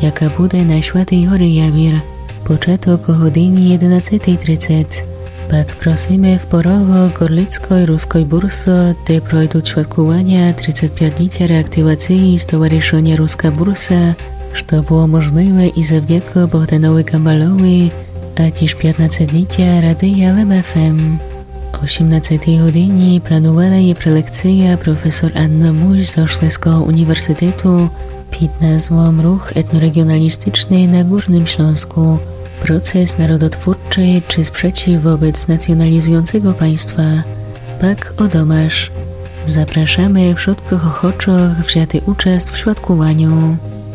яка буде на Świętej Hory Jawir. Początek o godzinie 11:30. Pak prosimy w porogo Gorlickiej Ruskiej Bursy, gdzie projdą świadkowania 35-lecia reaktywacji Stowarzyszenia Ruska Bursa, co było możliwe i zawdzięki Bogdanowi Gambalowi, a też 15-lecia Radia LEM FM. O 18 godzinie planowana jest prelekcja profesor Anna Muś z Śląskiego Uniwersytetu pod nazwą Ruch etnoregionalistyczny na Górnym Śląsku. Proces narodotwórczy czy sprzeciw wobec nacjonalizującego państwa. Pak o domasz. Zapraszamy wszystkich ochoczych wzięty uczest w świadkowaniu.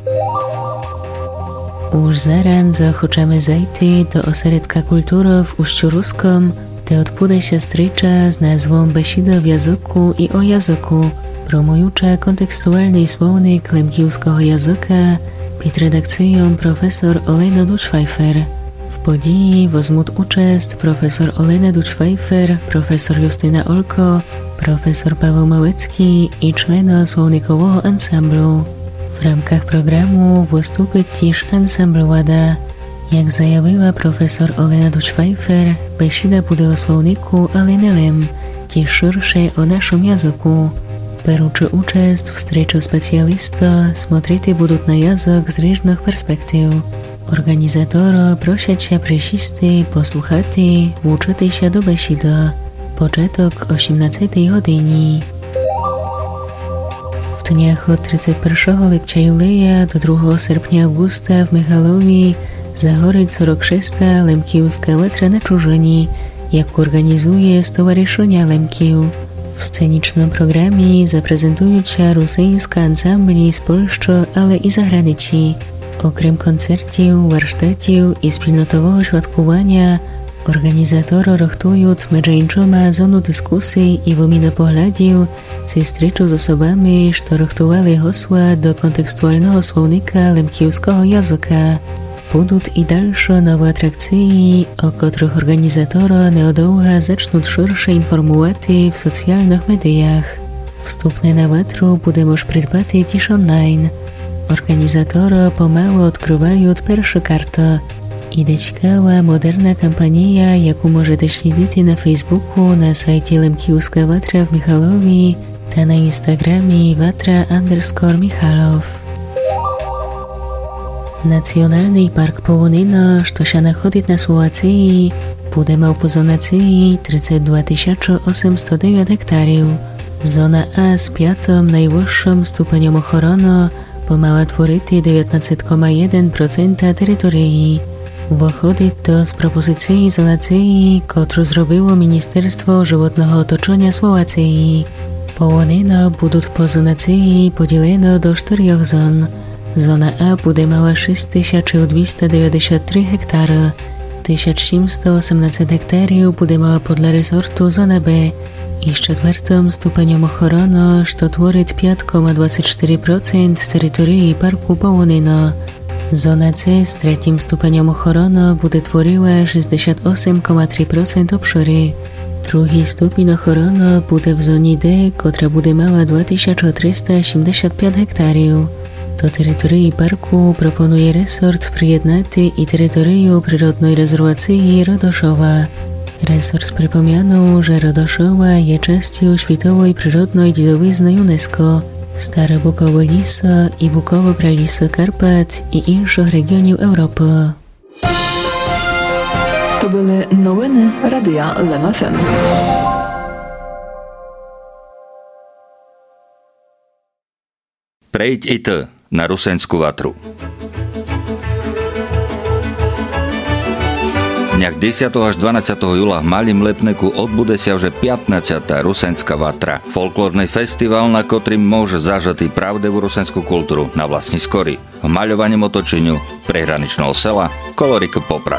Już zaraz zachoczamy zajty do ośrodka kultury w Uściu Ruskom, gdzie odbudę się strycza z nazwą Besida w języku i o języku, promująca kontekstualny słownik lemkiewskiego języka pod redakcją profesor Olena Duć-Pfeiffer. W podii wezmą uczest profesor Olena Duć-Pfeiffer, profesor Justyna Olko, profesor Paweł Małecki i człony słownikowego ansamblu. W ramach programu wystąpi też ansambl Łada. Jak zajawiła profesor Olena Duć-Pfeiffer, besida bude o słowniku, ale nie lem, też szersze o naszym języku. Беручи участь в встречу спеціаліста, смотрити будуть на язик з різних перспектив. Організатора просять присісти, послухати, вчитися до бесіди. Початок о 17 годині. В днях від 31 липня юлія до 2 серпня августа в Михайлові загорить 46-та лемківська ветра на чужині, яку організує Stowarzyszenie Lemkів. W scenicznym programie zaprezentują się rosyjskie ansambli z Polski, ale i zagranicy. Okrem koncertów, warsztatów i wspólnotowego świadkowania, organizatorzy rachtują między innymi zonu dyskusji i wymiany poglądów ze stryczą z osobami, które rachtowali hasła do kontekstualnego słownika lemkiewskiego języka. Будут и дальше новые аттракции, о которых организаторы неодолго зачнут ширше информувати в соціальних медіях. Вступне на ветру буде мож придбати тіж онлайн. Організатори помалу відкривають першу карту. Іде цікава модерна кампанія, яку можете слідити на Фейсбуку на сайті Лемківська Ватра в Михайлові та на інстаграмі Watra_Michalov. Nacionalny Park Połonina, co się znajduje na Słowacji, bude miał po zonacji 32 809 hektarów. Zona A z 5. najwyższym stopniem ochrony pomała tworzyć 19,1% terytorii. Wychodzi to z propozycji zonacji, którą zrobiło Ministerstwo Żywotnego Otoczenia Słowacji. Połonina budуть po zonacji podzielone do 4 zon. Zona A bude miała 6293 hektary, 1718 hektarów bude miała podle resortu zona B i z 4. stopniem ochrony, co tworzy 5,24% terytorii Parku Połonina. Zona C z 3. stopniem ochrony bude tworzyła 68,3% obszaru. Drugi stopień ochrony bude w zonie D, która bude miała 2375 hektarów. Do terytorii parku proponuje resort przyjednaty i terytorium przyrodnej rezerwacji Rodoszowa. Resort przypomniano, że Rodoszowa jest częścią światowej przyrodnej dziedzictwa UNESCO, Stare Bukowe Lisy i Bukowe Pralisy Karpat i innych regionów Europy. To były nowiny Radia LEM FM. Prejď i ty na Rusenskú Vatru. Dňach 10. až 12. júla v Malým Lepneku odbude sa už 15. Rusenská Vatra. Folklórny festival, na ktorým môže zažať pravdivú rusenskú kultúru na vlastní skory. V maľovaním otočeniu prehraničného sela Kolorik Poprad.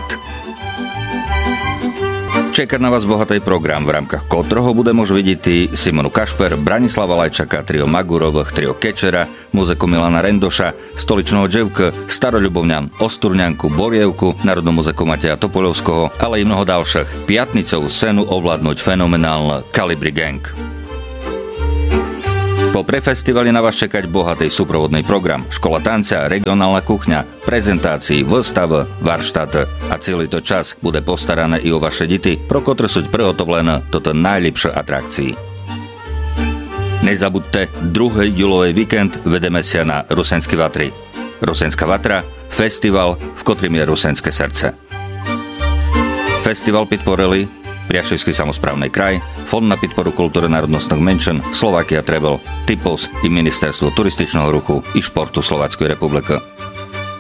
Čeká na vás bohatý program, v rámkach ktorého bude môcť vidieť Simonu Kašper, Branislava Lajčaka, trio Magurových, trio Kečera, muziku Milana Rendoša, stoličného Dževka, Staroľubovňan, Osturňanku, Borievku, národnú muziku Mateja Topoľovského, ale i mnoho ďalších. Piatnicovú scénu ovládnuť fenomenálne Kalibri Gang. Po prefestivali na vás čekať bohatý súprovodný program, škola tanca, regionálna kuchňa, prezentácií, výstav, varštát a celý to čas bude postarané i o vaše deti, pro ktoré sú prihotovlené toto najlepšie atrakcii. Nezabudte, 2. júlový víkend vedeme sa na Rusenské vatry. Rusenská vatra, festival, v ktorým je Rusenské srdce. Festival podporili Priaševský samosprávny kraj, Fond na podporu kultúry národnostných menšín, Slovakia Travel, Typos i Ministerstvo turističného ruchu i športu Slovenskej republiky.